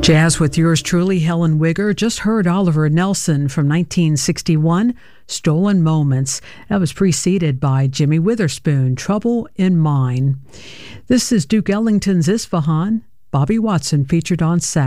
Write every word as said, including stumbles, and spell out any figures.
Jazz with yours truly, Helen Wigger. Just heard Oliver Nelson from nineteen sixty-one, Stolen Moments. That was preceded by Jimmy Witherspoon, Trouble in Mine. This is Duke Ellington's Isfahan. Bobby Watson featured on Saturday.